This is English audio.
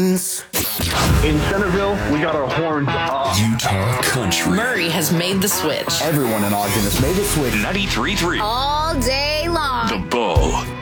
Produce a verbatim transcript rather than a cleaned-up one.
In Centerville, we got our horns up. Utah Country. Murray has made the switch. Everyone in Ogden has made the switch. ninety-three point three. All day long. The Bull.